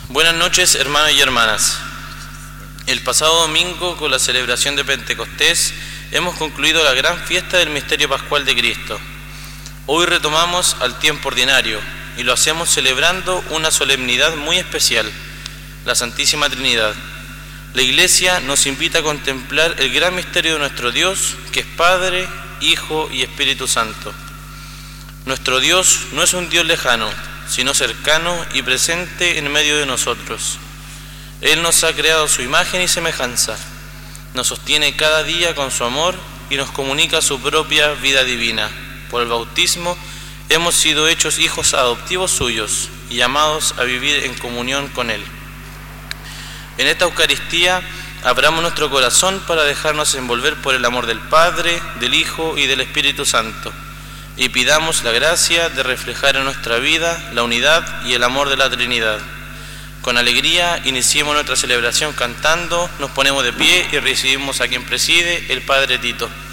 Buenas noches, hermanos y hermanas. El pasado domingo, con la celebración de Pentecostés, hemos concluido la gran fiesta del misterio pascual de Cristo. Hoy retomamos al tiempo ordinario y lo hacemos celebrando una solemnidad muy especial, la Santísima Trinidad. La Iglesia nos invita a contemplar el gran misterio de nuestro Dios, que es Padre, Hijo y Espíritu Santo. Nuestro Dios no es un Dios lejano, sino cercano y presente en medio de nosotros. Él nos ha creado a su imagen y semejanza, nos sostiene cada día con su amor y nos comunica su propia vida divina. Por el bautismo hemos sido hechos hijos adoptivos suyos y llamados a vivir en comunión con Él. En esta Eucaristía abramos nuestro corazón para dejarnos envolver por el amor del Padre, del Hijo y del Espíritu Santo, y pidamos la gracia de reflejar en nuestra vida la unidad y el amor de la Trinidad. Con alegría iniciemos nuestra celebración cantando, nos ponemos de pie y recibimos a quien preside, el Padre Tito.